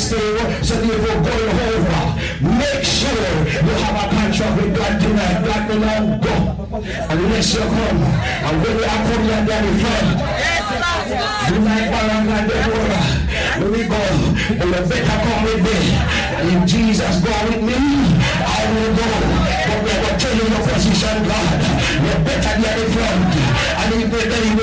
still. So therefore, going over, make sure you have a contract with God tonight. God will not go unless you come. And when you are coming, you're down in front. You like Barak and Deborah. When we go, and you better come with me. And if Jesus go with me, I will go. But we are going to tell you your position, God. You better get in front. And if they